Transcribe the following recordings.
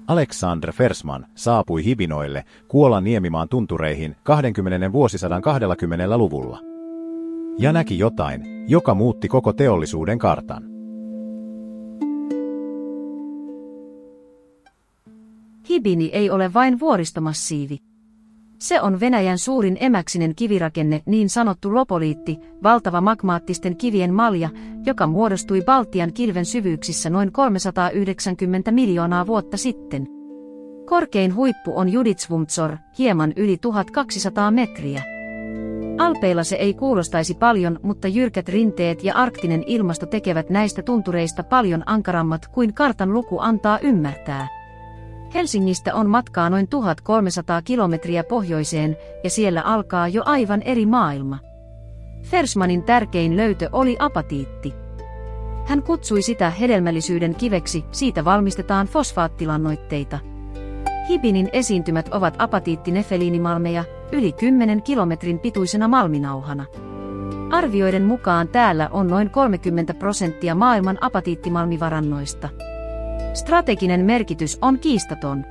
Aleksandr Fersman saapui Hibinoille Kuolan niemimaan tuntureihin 20. vuosisadan 20-luvulla. Ja näki jotain, joka muutti koko teollisuuden kartan. Hibini ei ole vain vuoristomassiivi. Se on Venäjän suurin emäksinen kivirakenne, niin sanottu lopoliitti, valtava magmaattisten kivien malja, joka muodostui Baltian kilven syvyyksissä noin 390 miljoonaa vuotta sitten. Korkein huippu on Juditsvumtsor, hieman yli 1200 metriä. Alpeilla se ei kuulostaisi paljon, mutta jyrkät rinteet ja arktinen ilmasto tekevät näistä tuntureista paljon ankarammat kuin kartan luku antaa ymmärtää. Helsingistä on matkaa noin 1300 kilometriä pohjoiseen, ja siellä alkaa jo aivan eri maailma. Fersmanin tärkein löytö oli apatiitti. Hän kutsui sitä hedelmällisyyden kiveksi, siitä valmistetaan fosfaattilannoitteita. Hibinin esiintymät ovat apatiittinefeliinimalmeja, yli 10 kilometrin pituisena malminauhana. Arvioiden mukaan täällä on noin 30% maailman apatiittimalmivarannoista. Strateginen merkitys on kiistaton.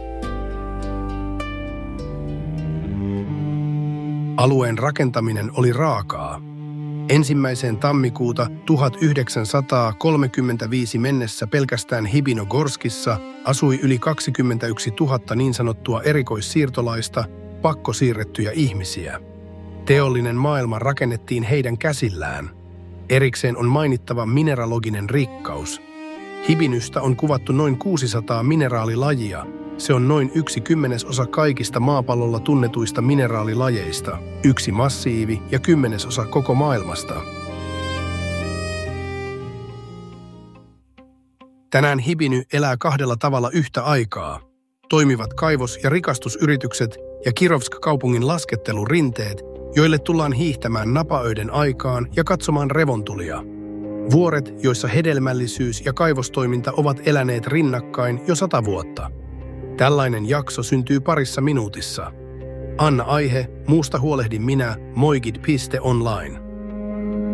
Alueen rakentaminen oli raakaa. 1. tammikuuta 1935 mennessä pelkästään Hibinogorskissa asui yli 21 000 niin sanottua erikoissiirtolaista, pakkosiirrettyjä ihmisiä. Teollinen maailma rakennettiin heidän käsillään. Erikseen on mainittava mineraloginen rikkaus. Hibinystä on kuvattu noin 600 mineraalilajia. Se on noin 1/10 kaikista maapallolla tunnetuista mineraalilajeista, 1 massiivi ja 10% koko maailmasta. Tänään Hibiny elää 2 tavalla yhtä aikaa. Toimivat kaivos- ja rikastusyritykset ja Kirovsk-kaupungin laskettelurinteet, joille tullaan hiihtämään napaöiden aikaan ja katsomaan revontulia. Vuoret, joissa hedelmällisyys ja kaivostoiminta ovat eläneet rinnakkain jo 100 vuotta. Tällainen jakso syntyy parissa minuutissa. Anna aihe, muusta huolehdin minä, moigid.online.